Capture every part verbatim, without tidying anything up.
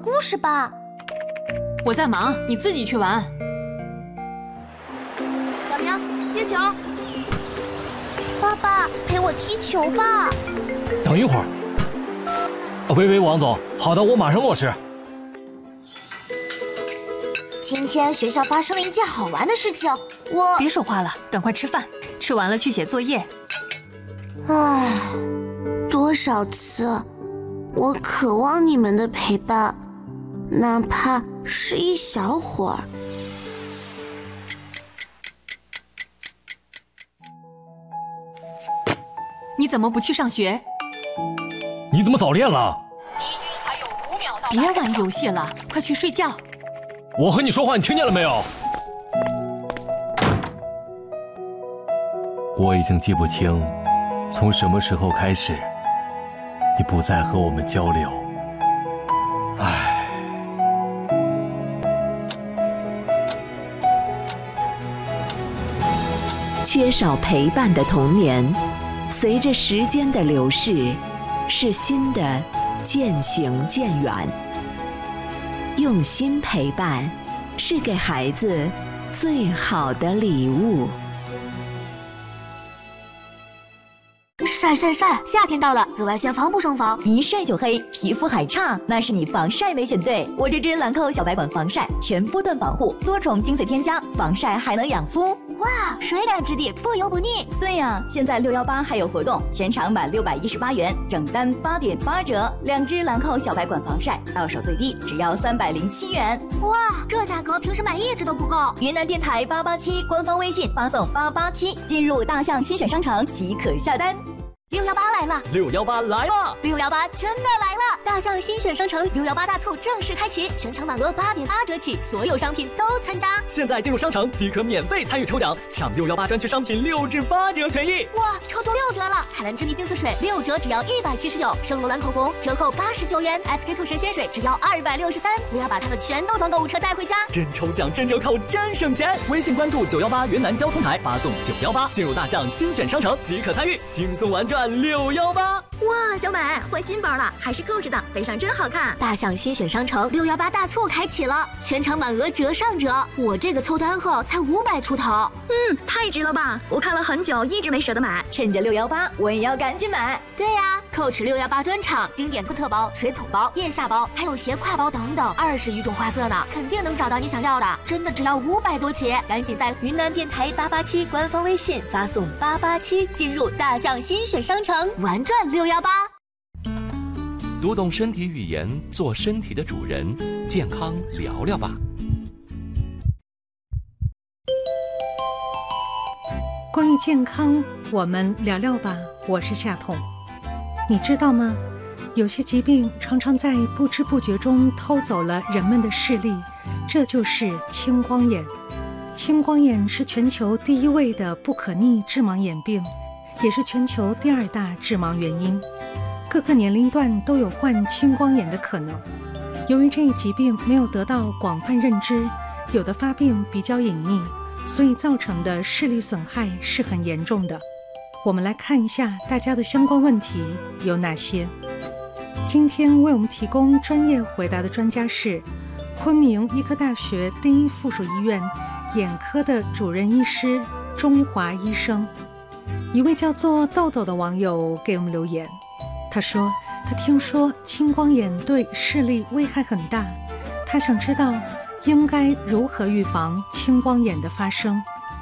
故事吧。 我在忙，你自己去玩。 小明，接球。 爸爸，陪我踢球吧。 等一会儿。喂喂，王总，好的，我马上落实。 今天学校发生了一件好玩的事情，我…… 别说话了，赶快吃饭，吃完了去写作业。 唉，多少次，我渴望你们的陪伴，哪怕是一小会儿。 你怎么不去上学？ 你怎么早恋了？ 别玩游戏了，快去睡觉。 我和你说话，你听见了没有？我已经记不清，从什么时候开始，你不再和我们交流。唉。 缺少陪伴的童年，随着时间的流逝，是新的渐行渐远。用心陪伴，是给孩子最好的礼物。 晒晒晒！夏天到了，紫外线防不胜防， 一晒就黑，皮肤还差，那是你防晒没选对。我这支兰蔻小白管防晒，全波段保护，多重精粹添加，防晒还能养肤。 哇，水感质地，不油不腻。 对呀，现在六幺八还有活动，全场满六百一十八元，整单八点八折。两支兰蔻小白管防晒，到手最低只要三百零七元。 哇，这价格平时买一支都不够。 云南电台八八七官方微信发送八八七，进入大象新选商城即可下单。 六幺八来了， 六幺八来了， 六幺八真的来了！大象新选商城六幺八大促正式开启，全场满额八点八折起，所有商品都参加。 现在进入商城即可免费参与抽奖，抢六幺八专区商品六至八折权益。 哇，超出六折了！海蓝之谜净色水六折只要一百七十九，圣罗兰口红折扣八十九元 ，S K two 神仙水只要二百六十三。我要把它们全都装购物车带回家。 真抽奖，真折扣，真省钱！微信关注九幺八云南交通台，发送九幺八进入大象新选商城即可参与，轻松玩转六幺八。 哇，小美换新包了，还是购置的，背上真好看。 大象新选商城六幺八大促开启了，全场满额折上折，我这个凑单后才五百出头。 嗯，太值了吧！我看了很久，一直没舍得买，趁着六幺八，我也要赶紧买。 对呀、啊，Coach 六幺八专场，经典哥特包、水桶包、腋下包，还有斜挎包等等，二十余种花色呢，肯定能找到你想要的。真的只要五百多起，赶紧在云南电台八八七官方微信发送八八七，进入大象新选商城，玩转六幺八。 读懂身体语言，做身体的主人，健康聊聊吧。 关于健康，我们聊聊吧。我是夏彤。你知道吗？有些疾病常常在不知不觉中偷走了人们的视力，这就是青光眼。青光眼是全球第一位的不可逆致盲眼病，也是全球第二大致盲原因。各个年龄段都有患青光眼的可能。由于这一疾病没有得到广泛认知，有的发病比较隐匿，所以造成的视力损害是很严重的。我们来看一下大家的相关问题有哪些。今天为我们提供专业回答的专家是昆明医科大学第一附属医院眼科的主任医师钟华医生。一位叫做豆豆的网友给我们留言，他说他听说青光眼对视力危害很大，他想知道应该如何预防青光眼的发生。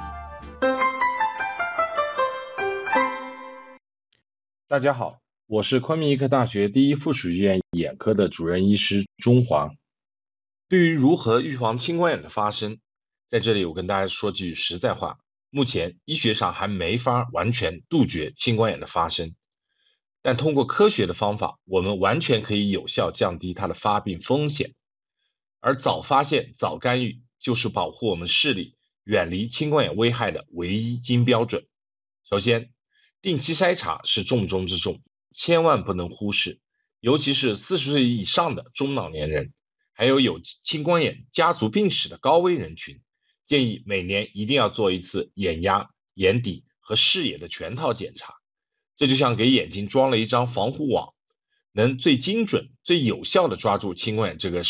大家好，我是昆明医科大学第一附属医院眼科的主任医师钟华。对于如何预防青光眼的发生，在这里我跟大家说句实在话，目前医学上还没法完全杜绝青光眼的发生，但通过科学的方法，我们完全可以有效降低它的发病风险。而早发现、早干预就是保护我们视力、远离青光眼危害的唯一金标准。首先，定期筛查是重中之重，千万不能忽视，尤其是四十岁以上的中老年人，还有有青光眼家族病史的高危人群，建议每年一定要做一次眼压、眼底和视野的全套检查。这就像给眼睛装了一张防护网，能最精准、最有效地抓住青光眼这个